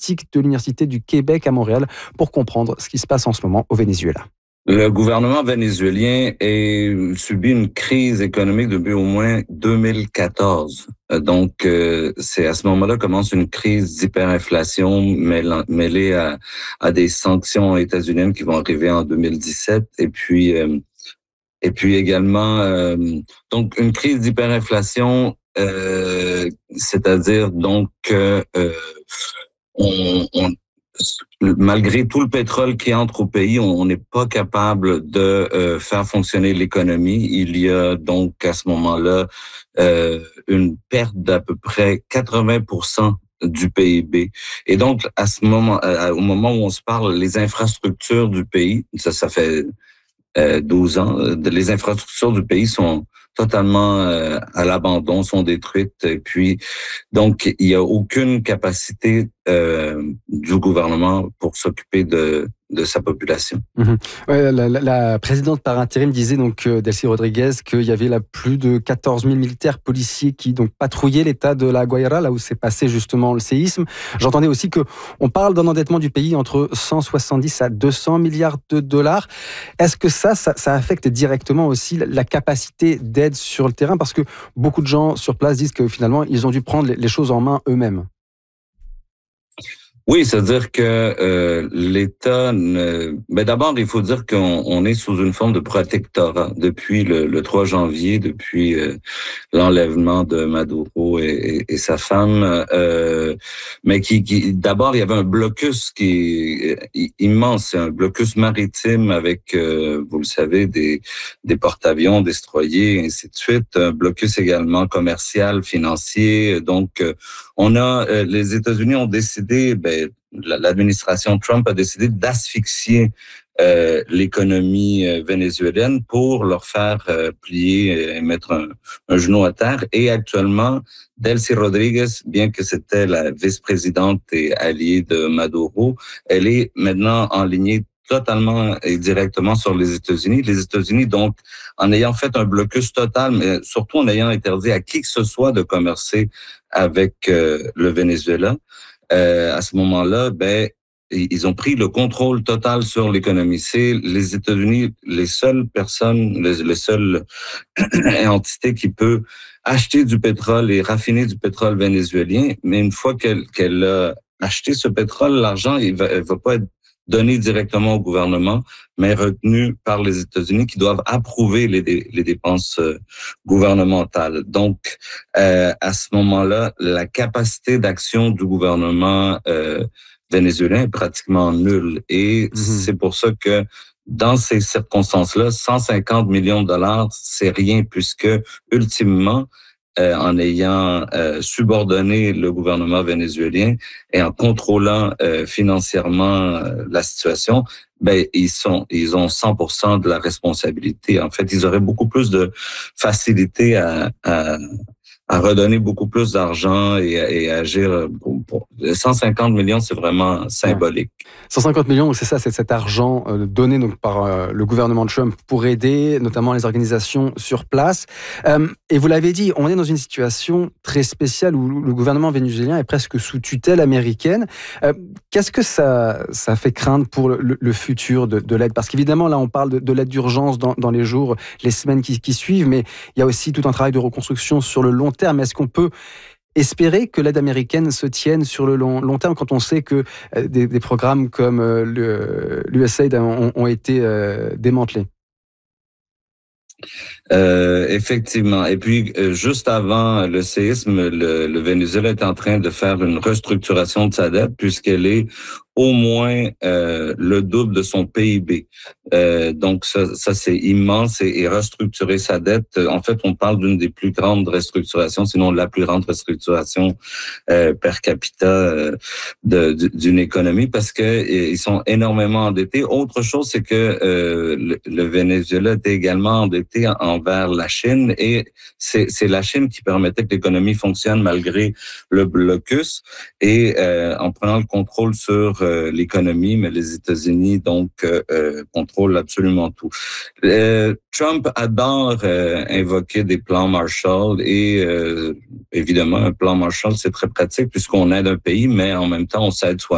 politique de l'Université du Québec à Montréal pour comprendre ce qui se passe en ce moment au Venezuela. Le gouvernement vénézuélien subit une crise économique depuis au moins 2014. Donc, c'est à ce moment-là commence une crise d'hyperinflation mêlée à des sanctions états-uniennes qui vont arriver en 2017. Et puis également, donc une crise d'hyperinflation, c'est-à-dire donc malgré tout le pétrole qui entre au pays, on n'est pas capable de faire fonctionner l'économie. Il y a donc à ce moment-là une perte d'à peu près 80% du PIB. Et donc à ce moment, au moment où on se parle, les infrastructures du pays, ça fait 12 ans, les infrastructures du pays sont totalement à l'abandon, sont détruites. Et puis, donc, il n'y a aucune capacité du gouvernement pour s'occuper de sa population. Ouais, la présidente par intérim disait donc Delcy Rodriguez qu'il y avait là plus de 14 000 militaires policiers qui donc patrouillaient l'état de la Guaira, là où s'est passé justement le séisme. J'entendais aussi que on parle d'un endettement du pays entre 170 à 200 milliards de dollars. Est-ce que ça affecte directement aussi la capacité d'aide sur le terrain, parce que beaucoup de gens sur place disent que finalement ils ont dû prendre les choses en main eux-mêmes? Oui, c'est-à-dire que l'État... Ben d'abord, il faut dire qu'on est sous une forme de protectorat depuis le 3 janvier, depuis l'enlèvement de Maduro et sa femme. Mais d'abord, il y avait un blocus qui est immense, un blocus maritime avec, vous le savez, des porte-avions destroyés, ainsi de suite. Un blocus également commercial, financier. Donc, les États-Unis ont décidé, l'administration Trump a décidé d'asphyxier l'économie vénézuélienne pour leur faire plier et mettre un genou à terre. Et actuellement, Delcy Rodriguez, bien que c'était la vice-présidente et alliée de Maduro, elle est maintenant enlignée totalement et directement sur les États-Unis. Les États-Unis, donc, en ayant fait un blocus total, mais surtout en ayant interdit à qui que ce soit de commercer avec le Venezuela, à ce moment-là, ils ont pris le contrôle total sur l'économie. C'est les États-Unis les seules personnes, les seules entités qui peuvent acheter du pétrole et raffiner du pétrole vénézuélien. Mais une fois qu'elle a acheté ce pétrole, l'argent, il va pas être donné directement au gouvernement, mais retenu par les États-Unis qui doivent approuver les dépenses gouvernementales. Donc, à ce moment-là, la capacité d'action du gouvernement vénézuélien est pratiquement nulle. Et c'est pour ça que dans ces circonstances-là, 150 millions de dollars, c'est rien, puisque ultimement, en ayant subordonné le gouvernement vénézuélien et en contrôlant financièrement la situation, ils ont 100% de la responsabilité. En fait, ils auraient beaucoup plus de facilité à redonner beaucoup plus d'argent et à agir. 150 millions, c'est vraiment symbolique. 150 millions, c'est ça, c'est cet argent donné donc par le gouvernement de Trump pour aider notamment les organisations sur place. Et vous l'avez dit, on est dans une situation très spéciale où le gouvernement vénézuélien est presque sous tutelle américaine. Qu'est-ce que ça fait craindre pour le futur de l'aide? Parce qu'évidemment, là, on parle de l'aide d'urgence dans les jours, les semaines qui suivent, mais il y a aussi tout un travail de reconstruction sur le long terme. Est-ce qu'on peut espérer que l'aide américaine se tienne sur le long terme quand on sait que des programmes comme l'USAID ont été démantelés? Effectivement. Et puis, juste avant le séisme, le Venezuela est en train de faire une restructuration de sa dette puisqu'elle est au moins le double de son PIB. Donc ça c'est immense et restructurer sa dette. En fait, on parle d'une des plus grandes restructurations, sinon la plus grande restructuration per capita d'une économie parce que ils sont énormément endettés. Autre chose, c'est que le Venezuela était également endetté envers la Chine et c'est la Chine qui permettait que l'économie fonctionne malgré le blocus et en prenant le contrôle sur l'économie, mais les États-Unis donc contrôlent absolument tout. Trump adore invoquer des plans Marshall et évidemment un plan Marshall c'est très pratique puisqu'on aide un pays, mais en même temps on s'aide soi-même.